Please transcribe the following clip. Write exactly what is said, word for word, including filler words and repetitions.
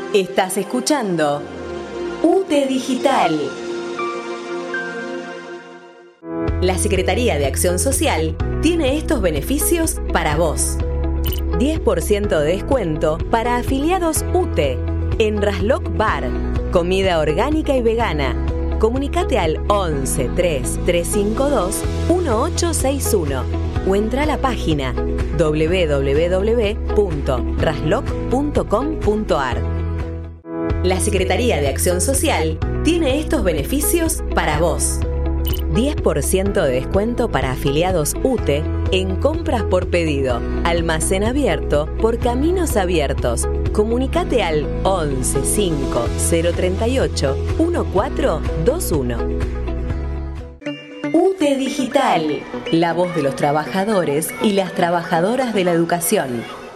Estás escuchando U T E Digital. La Secretaría de Acción Social tiene estos beneficios para vos. diez por ciento de descuento para afiliados U T E en Rasloc Bar, comida orgánica y vegana. Comunicate al once tres tres cinco dos uno ocho seis uno o entra a la página doble u doble u doble u punto rasloc punto com punto a r. La Secretaría de Acción Social tiene estos beneficios para vos. diez por ciento de descuento para afiliados U T E en compras por pedido. Almacén abierto por Caminos Abiertos. Comunicate al once cinco cero treinta y ocho catorce veintiuno. U T E Digital, la voz de los trabajadores y las trabajadoras de la educación.